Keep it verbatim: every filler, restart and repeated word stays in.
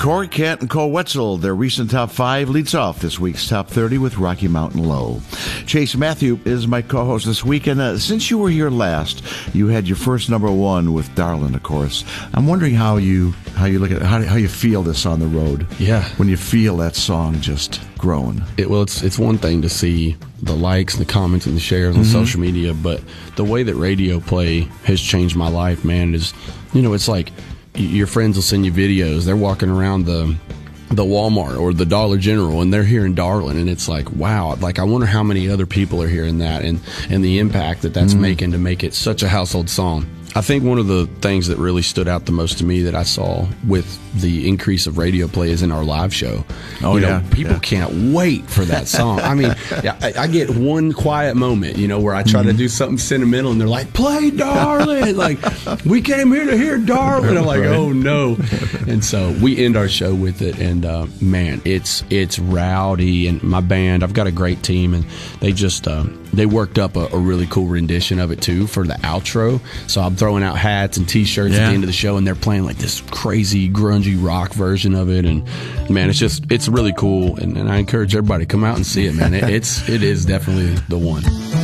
Corey Kent and Cole Wetzel, their recent top five, leads off this week's top thirty with Rocky Mountain Low. Chase Matthew is my co-host this week, and uh, since you were here last, you had your first number one with Darlin', of course. I'm wondering how you how you look at how, how you feel this on the road. Yeah, when you feel that song just growing. It, well, it's it's one thing to see the likes and the comments and the shares on mm-hmm. social media, but the way that radio play has changed my life, man, is, you know, it's like your friends will send you videos. They're walking around the the Walmart or the Dollar General, and they're hearing Darlin', and it's like, wow, like I wonder how many other people are hearing that, and, and the impact that that's mm. making to make it such a household song. I think one of the things that really stood out the most to me that I saw with the increase of radio play is in our live show. Oh, you know, yeah. People yeah. can't wait for that song. I mean, yeah, I, I get one quiet moment, you know, where I try mm-hmm. to do something sentimental, and they're like, play Darlin'. Like, we came here to hear Darlin'. I'm like, oh, no. And so we end our show with it, and, uh, man, it's it's rowdy. And my band, I've got a great team, and they just uh, they worked up a, a really cool rendition of it, too, for the outro. So I'm throwing out hats and T-shirts yeah. at the end of the show, and they're playing like this crazy grungy rock version of it, and man, it's just it's really cool, and, and I encourage everybody to come out and see it, man. It, it's it is definitely the one.